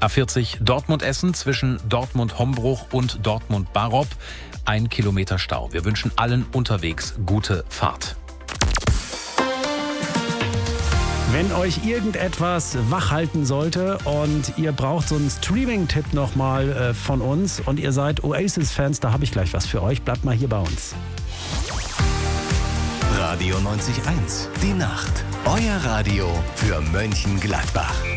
A40 Dortmund-Essen zwischen Dortmund-Hombruch und Dortmund-Barop. 1 Kilometer Stau. Wir wünschen allen unterwegs gute Fahrt. Wenn euch irgendetwas wach halten sollte und ihr braucht so einen Streaming-Tipp nochmal von uns und ihr seid Oasis-Fans, da habe ich gleich was für euch. Bleibt mal hier bei uns. Radio 90.1, die Nacht. Euer Radio für Mönchengladbach.